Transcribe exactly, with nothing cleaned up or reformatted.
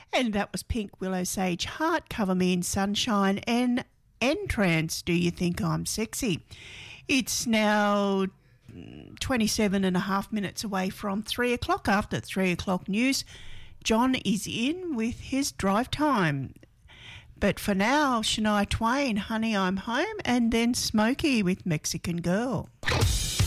And that was Pink, Willow Sage, Heart, Cover Me in Sunshine, and Entrance, Do You Think I'm Sexy? It's now twenty-seven and a half minutes away from three o'clock. After three o'clock news, John is in with his drive time. But for now, Shania Twain, Honey, I'm Home, and then Smokey with Mexican Girl.